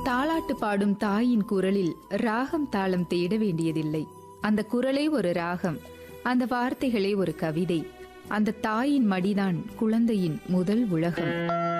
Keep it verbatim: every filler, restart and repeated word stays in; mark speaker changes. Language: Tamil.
Speaker 1: தாலாட்டு பாடும் தாயின் குரலில் ராகம் தாளம் தேட வேண்டியதில்லை. அந்த குரலே ஒரு ராகம், அந்த வார்த்தைகளே ஒரு கவிதை. அந்த தாயின் மடிதான் குழந்தையின் முதல் உலகம்.